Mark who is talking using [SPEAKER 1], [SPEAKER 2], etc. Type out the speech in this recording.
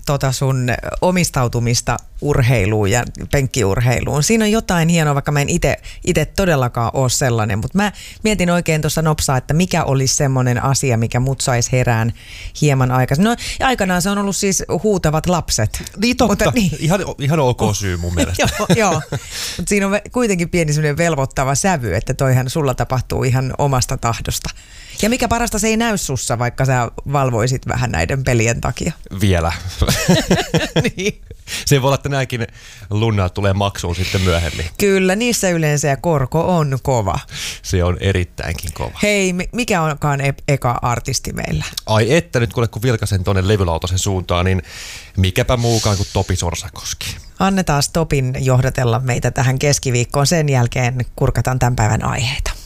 [SPEAKER 1] tuota sun omistautumista urheiluun ja penkkiurheiluun. Siinä on jotain hienoa, vaikka mä en itse todellakaan ole sellainen, mutta mä mietin oikein tuossa nopsaa, että mikä olisi semmoinen asia, mikä mut saisi herään hieman aikaisin. No aikanaan se on ollut siis Huutavat lapset.
[SPEAKER 2] Niin totta, mutta, niin. Ihan ok syy mun mielestä.
[SPEAKER 1] Joo. Mutta siinä on kuitenkin pieni semmoinen velvoittava sävy, että toihan sulla tapahtuu ihan omasta tahdosta. Ja mikä parasta, se ei näy sussa, vaikka sä valvoisit vähän näiden pelien takia.
[SPEAKER 2] Vielä.
[SPEAKER 1] Niin.
[SPEAKER 2] Se voi olla, että nämäkin lunnat tulee maksuun sitten myöhemmin.
[SPEAKER 1] Kyllä, niissä yleensä ja korko on kova.
[SPEAKER 2] Se on erittäinkin kova.
[SPEAKER 1] Hei, mikä onkaan eka artisti meillä?
[SPEAKER 2] Ai että, nyt kun vilkasen tuonne levylautasen suuntaan, niin mikäpä muukaan kuin Topi Sorsakoski.
[SPEAKER 1] Annetaan Topin johdatella meitä tähän keskiviikkoon. Sen jälkeen kurkataan tämän päivän aiheita.